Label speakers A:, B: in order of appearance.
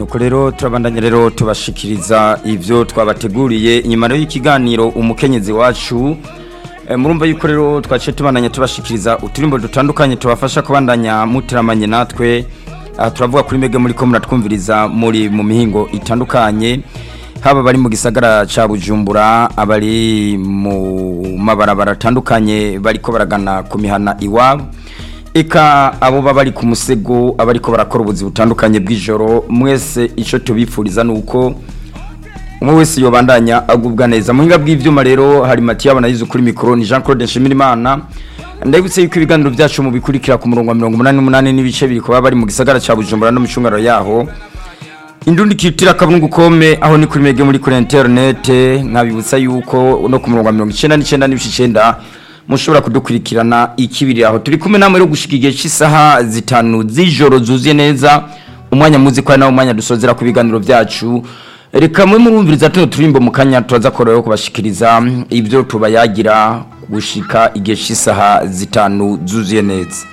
A: nuko rero turabandanya rero tubashikiriza ivyo twabateguriye inyuma rero y'ikiganiro umukenyezi wacu murumva yuko rero twaciye tubandanya tubashikiriza uturimbo dutandukanye tubafasha kubandanya muteramanye natwe turavuga kuri mege muri ko muratwumviriza muri mu mihingo itandukanye haba bari mu gisagara ca Bujumbura abari mu mabarabara atandukanye bariko baragana ku mihana iwabo eka abo bari ku musego abariko barakora ubuzi butandukanye bw'ijoro mwese ico tubifuriza nuko umwe wese yobandanya agubwa neza muhinga bw'ivyuma rero hari Mathieu abanayize kuri micro ni Jean Claude Nshimirimana ndabutse yuko ibiganiro byacu mu bikurikira ku murongo wa 88 n'ibice biri kuba bari mu gisagara ca Bujumbura no mu cungaro yaho Indundi kitira kabungu kome aho ni kuri mege muri kuri internet nkabibutsa yuko no ku murongo wa 99 n'ibice 9 mushobora kudukurikirana ikibiri aho turi kumwe namwe rero gushikige cy'isaha zitanu z'ijoro zuzuye neza umwanya muzi kwa nawo umwanya dusozera ku biganiro byacu reka mwe murumviriza turimbo mukanya turaza korero kubashikiriza ibyo tubayagira gushika igihe cy'isaha zitanu zuzuye neza